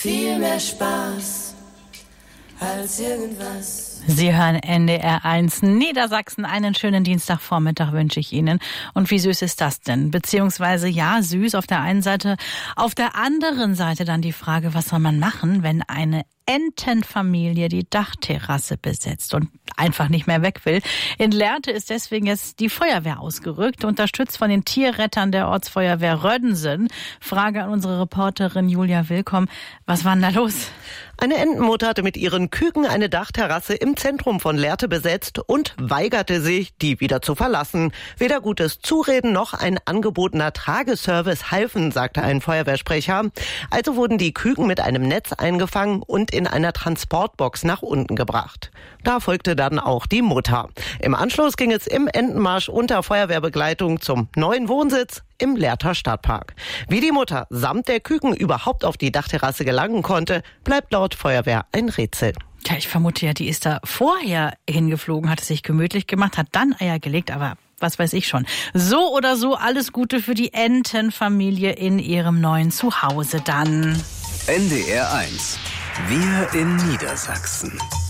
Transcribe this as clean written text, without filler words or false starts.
viel mehr Spaß als irgendwas. Sie hören NDR 1 Niedersachsen. Einen schönen Dienstagvormittag wünsche ich Ihnen. Und wie süß ist das denn? Beziehungsweise, ja, süß auf der einen Seite. Auf der anderen Seite dann die Frage, was soll man machen, wenn eine Entenfamilie die Dachterrasse besetzt und einfach nicht mehr weg will. In Lehrte ist deswegen jetzt die Feuerwehr ausgerückt, unterstützt von den Tierrettern der Ortsfeuerwehr Rödensen. Frage an unsere Reporterin Julia Willkomm. Was war denn da los? Eine Entenmutter hatte mit ihren Küken eine Dachterrasse im Zentrum von Lehrte besetzt und weigerte sich, die wieder zu verlassen. Weder gutes Zureden noch ein angebotener Trageservice halfen, sagte ein Feuerwehrsprecher. Also wurden die Küken mit einem Netz eingefangen und in einer Transportbox nach unten gebracht. Da folgte dann auch die Mutter. Im Anschluss ging es im Entenmarsch unter Feuerwehrbegleitung zum neuen Wohnsitz im Lehrter Stadtpark. Wie die Mutter samt der Küken überhaupt auf die Dachterrasse gelangen konnte, bleibt laut Feuerwehr ein Rätsel. Ja, ich vermute ja, die ist da vorher hingeflogen, hat es sich gemütlich gemacht, hat dann Eier gelegt, aber was weiß ich schon. So oder so, alles Gute für die Entenfamilie in ihrem neuen Zuhause dann. NDR 1. Wir in Niedersachsen.